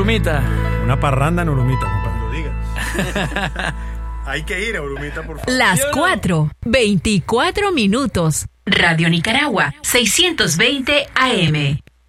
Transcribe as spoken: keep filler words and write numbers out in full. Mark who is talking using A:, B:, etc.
A: Urumita.
B: Una parranda en Urumita, compadre.
C: Lo digas. Hay que ir a Urumita, por favor.
D: Las cuatro, veinticuatro minutos. Radio Nicaragua, seiscientos veinte A M.